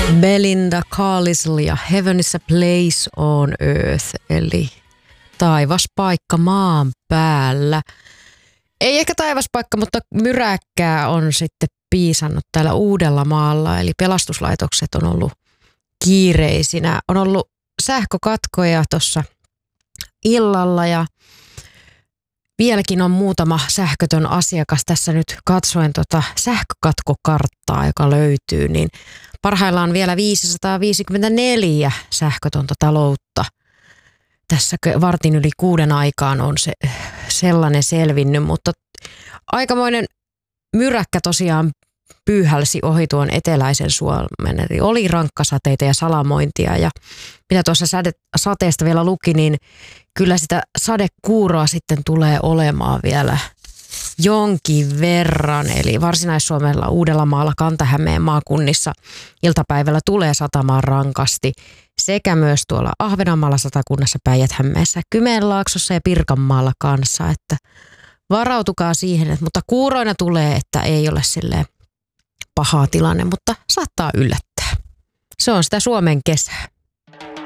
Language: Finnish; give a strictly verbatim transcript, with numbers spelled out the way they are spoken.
Belinda Carlisle ja Heaven is a place on earth, eli taivaspaikka maan päällä. Ei ehkä taivaspaikka, mutta myräkkää on sitten piisannut täällä Uudellamaalla, eli pelastuslaitokset on ollut kiireisinä. On ollut sähkökatkoja tuossa illalla ja vieläkin on muutama sähkötön asiakas tässä nyt katsoen tota sähkökatkokarttaa, joka löytyy, niin parhaillaan vielä viisisataaviisikymmentäneljä sähkötonta taloutta. Tässä vartin yli kuuden aikaan on se sellainen selvinnyt, mutta aikamoinen myräkkä tosiaan pyyhälsi ohi tuon eteläisen Suomen. Eli oli rankkasateita ja salamointia ja mitä tuossa sateesta vielä luki, niin kyllä sitä sadekuuroa sitten tulee olemaan vielä jonkin verran. Eli Varsinais-Suomella, Uudellamaalla, Kanta-Hämeen maakunnissa iltapäivällä tulee satamaan rankasti. Sekä myös tuolla Ahvenanmaalla, Satakunnassa, Päijät-Hämeessä, Kymenlaaksossa ja Pirkanmaalla kanssa. Että varautukaa siihen, että, mutta kuuroina tulee, että ei ole silleen paha tilanne, mutta saattaa yllättää. Se on sitä Suomen kesää.